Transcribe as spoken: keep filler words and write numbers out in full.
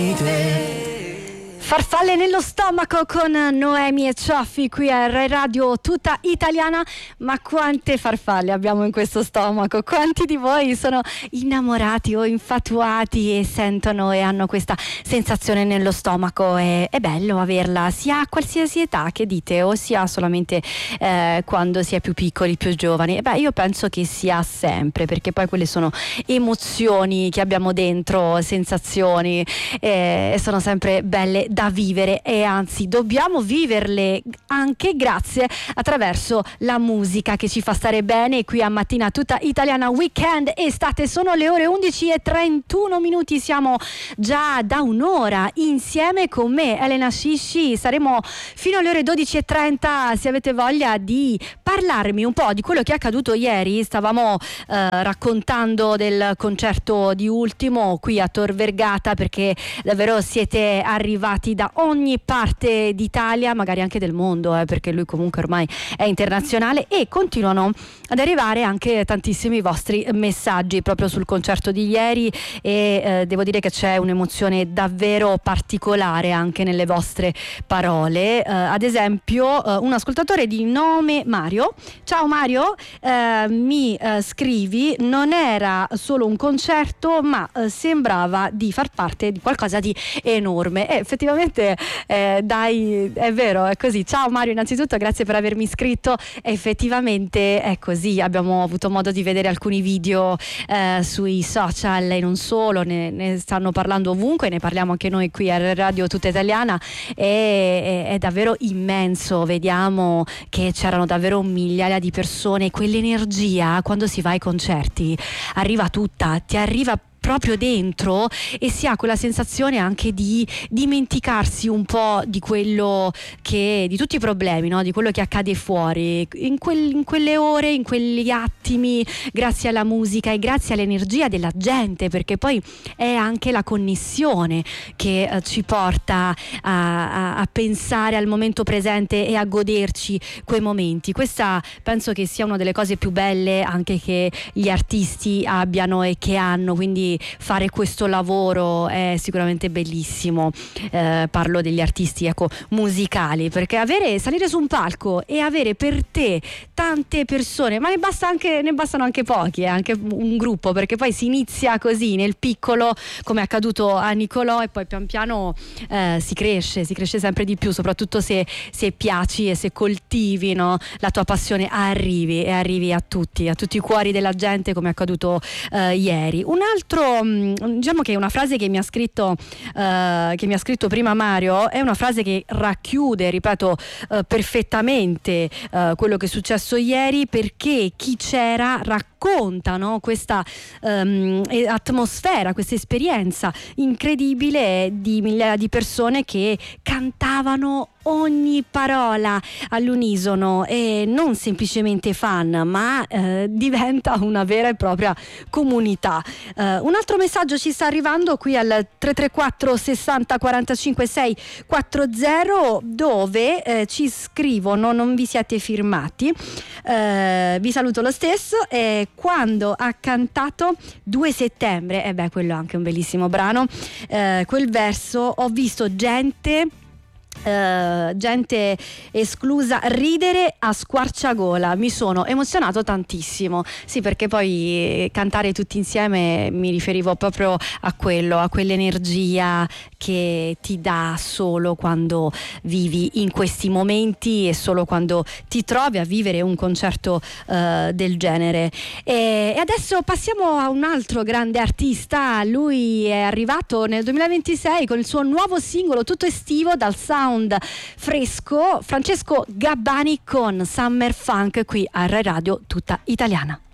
Farfalle nello stomaco con Noemi e Cioffi qui a Rai Radio Tutta Italiana. Ma quante farfalle abbiamo in questo stomaco? Quanti di voi sono innamorati o infatuati e sentono e hanno questa sensazione nello stomaco? È, è bello averla sia a qualsiasi età, che dite, o sia solamente eh, quando si è più piccoli, più giovani? E beh, io penso che sia sempre, perché poi quelle sono emozioni che abbiamo dentro, sensazioni, eh, e sono sempre belle da vivere, e anzi dobbiamo viverle anche grazie attraverso la musica che ci fa stare bene. Qui a Mattina Tutta Italiana Weekend Estate sono le ore undici e trentuno minuti, siamo già da un'ora insieme con me, Elena Scisci. Saremo fino alle ore dodici e trenta. Se avete voglia di parlarmi un po' di quello che è accaduto ieri, stavamo eh, raccontando del concerto di Ultimo qui a Tor Vergata, perché davvero siete arrivati da ogni parte d'Italia, magari anche del mondo, eh, perché lui comunque ormai è internazionale, e continuano ad arrivare anche tantissimi vostri messaggi proprio sul concerto di ieri, e eh, devo dire che c'è un'emozione davvero particolare anche nelle vostre parole. Eh, ad esempio eh, un ascoltatore di nome Mario: ciao Mario, eh, mi eh, scrivi, non era solo un concerto ma eh, sembrava di far parte di qualcosa di enorme. E effettivamente eh, dai, è vero, è così. Ciao Mario, innanzitutto grazie per avermi iscritto. Effettivamente è così, abbiamo avuto modo di vedere alcuni video eh, sui social e non solo, ne, ne stanno parlando ovunque, ne parliamo anche noi qui a Radio Tutta Italiana, e è, è davvero immenso. Vediamo che c'erano davvero migliaia di persone, quell'energia quando si va ai concerti arriva tutta, ti arriva proprio dentro, e si ha quella sensazione anche di dimenticarsi un po' di quello che, di tutti i problemi, no? Di quello che accade fuori in, quel, in quelle ore, in quegli attimi, grazie alla musica e grazie all'energia della gente, perché poi è anche la connessione che eh, ci porta a, a, a pensare al momento presente e a goderci quei momenti. Questa penso che sia una delle cose più belle anche che gli artisti abbiano e che hanno, quindi fare questo lavoro è sicuramente bellissimo. Eh, parlo degli artisti, ecco, musicali, perché avere salire su un palco e avere per te tante persone, ma ne basta anche ne bastano anche pochi, eh, anche un gruppo, perché poi si inizia così nel piccolo, come è accaduto a Nicolò, e poi pian piano eh, si cresce, si cresce sempre di più, soprattutto se, se piaci e se coltivi, no, la tua passione, arrivi e arrivi a tutti, a tutti i cuori della gente, come è accaduto eh, ieri. Un altro, diciamo che una frase che mi ha scritto uh, che mi ha scritto prima Mario è una frase che racchiude, ripeto, uh, perfettamente uh, quello che è successo ieri, perché chi c'era racconta, no, questa um, atmosfera, questa esperienza incredibile di migliaia di persone che cantavano ogni parola all'unisono, e non semplicemente fan, ma eh, diventa una vera e propria comunità. Eh, un altro messaggio ci sta arrivando qui al tre tre quattro sessanta quarantacinque seicentoquaranta, dove eh, ci scrivono: non vi siete firmati, eh, vi saluto lo stesso, e quando ha cantato due settembre, e beh, quello è anche un bellissimo brano, eh, quel verso, ho visto gente Uh, gente esclusa ridere a squarciagola, mi sono emozionato tantissimo. Sì, perché poi cantare tutti insieme, mi riferivo proprio a quello, a quell'energia che ti dà solo quando vivi in questi momenti e solo quando ti trovi a vivere un concerto uh, del genere. E, e adesso passiamo a un altro grande artista. Lui è arrivato nel duemilaventisei con il suo nuovo singolo tutto estivo, dal sound fresco, Francesco Gabbani con Summer Funk qui a Rai Radio Tutta Italiana.